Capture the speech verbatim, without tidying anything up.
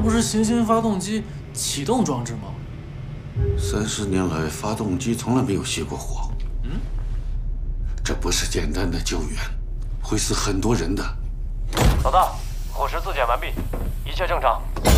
不是行星发动机启动装置吗？ 三十年来，发动机从来没有熄过火。 嗯， 这不是简单的救援，会死很多人的。 老大，伙食自检完毕，一切正常。